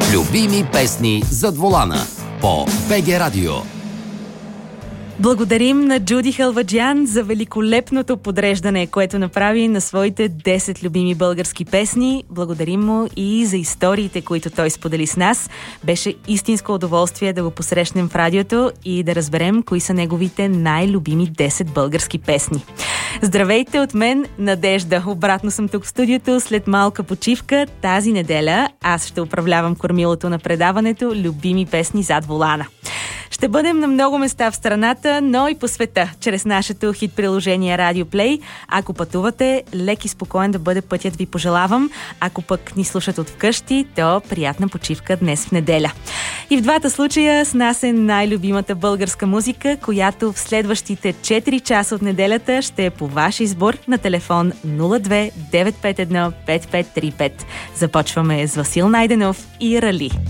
Любими песни зад волана по БГ Радио. Благодарим на Джуди Халваджиан за великолепното подреждане, което направи на своите 10 любими български песни. Благодарим му и за историите, които той сподели с нас. Беше истинско удоволствие да го посрещнем в радиото и да разберем кои са неговите най-любими 10 български песни. Здравейте от мен, Надежда. Обратно съм тук в студиото след малка почивка. Тази неделя аз ще управлявам кормилото на предаването Любими песни зад волана. Ще бъдем на много места в страната, но и по света, чрез нашето хит-приложение Radio Play. Ако пътувате, лек и спокоен да бъде пътят, ви пожелавам. Ако пък ни слушат от вкъщи, то приятна почивка днес в неделя. И в двата случая с нас е най-любимата българска музика, която в следващите 4 часа от неделята ще е по ваш избор на телефон 02 951 5535. Започваме с Васил Найденов и Рали.